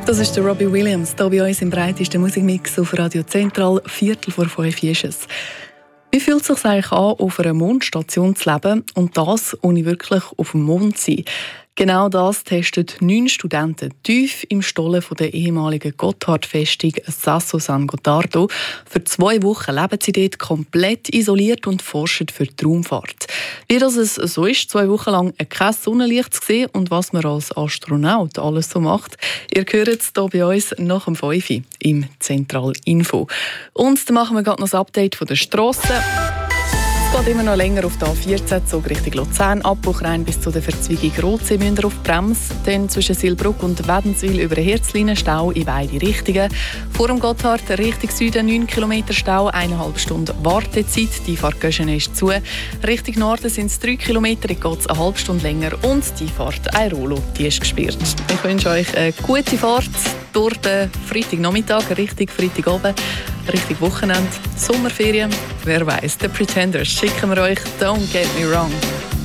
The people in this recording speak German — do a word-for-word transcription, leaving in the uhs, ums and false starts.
Das ist der Robbie Williams, hier bei uns im breitesten Musikmix auf Radio Zentral. Viertel vor fünf ist es. Wie fühlt es sich eigentlich an, auf einer Mondstation zu leben und das, ohne wirklich auf dem Mond zu sein? Genau das testen neun Studenten tief im Stollen der ehemaligen Gotthard-Festung Sasso San Gottardo. Für zwei Wochen leben sie dort komplett isoliert und forschen für die Raumfahrt. Wie das es so ist, zwei Wochen lang kein Sonnenlicht zu sehen und was man als Astronaut alles so macht, ihr hört es hier bei uns nach dem fünf Uhr im Zentral Info. Und dann machen wir gerade noch das Update von der Strasse. Es geht immer noch länger auf der A vierzehn, Zug Richtung Luzern, Abbruchrein bis zu der Verzweigung Rotsee müssen auf die Bremse. Dann zwischen Silbruck und Wädenswil über den Herzlinen Stau in beide Richtungen. Vor dem Gotthard Richtung Süden neun Kilometer Stau, eineinhalb Stunden Wartezeit. Die Fahrt Göschen ist zu. Richtung Norden sind es drei Kilometer, geht es eine halbe Stunde länger. Und die Fahrt Airolo, die ist gesperrt. Ich wünsche euch eine gute Fahrt durch den Freitagnachmittag, Richtung Freitagabend, Richtung Wochenende, Sommerferien. Wer weiß, The Pretenders schicken wir euch Don't Get Me Wrong.